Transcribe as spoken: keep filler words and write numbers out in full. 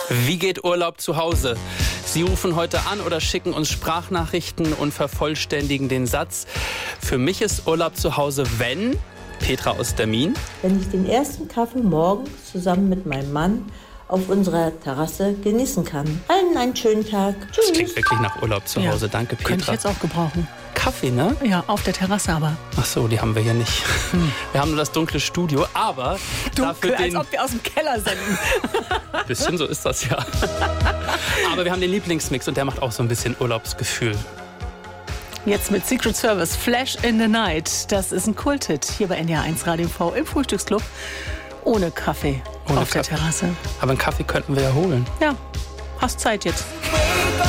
Wie geht Urlaub zu Hause? Sie rufen heute an oder schicken uns Sprachnachrichten und vervollständigen den Satz: Für mich ist Urlaub zu Hause, wenn... Petra aus Dermin. Wenn ich den ersten Kaffee morgens zusammen mit meinem Mann auf unserer Terrasse genießen kann. Allen einen schönen Tag. Tschüss. Das klingt wirklich nach Urlaub zu Hause. Ja, danke, Petra. Könnte ich jetzt auch gebrauchen. Kaffee, ne? Ja, auf der Terrasse aber. Ach so, die haben wir hier nicht. Hm. Wir haben nur das dunkle Studio, aber... Dunkel, dafür den als ob wir aus dem Keller senden. Ein bisschen, so ist das ja. Aber wir haben den Lieblingsmix und der macht auch so ein bisschen Urlaubsgefühl. Jetzt mit Secret Service, Flash in the Night. Das ist ein Kulthit hier bei N D R eins Radio V im Frühstücksclub. Ohne Kaffee Ohne auf Kaffee. der Terrasse. Aber einen Kaffee könnten wir ja holen. Ja, hast Zeit jetzt.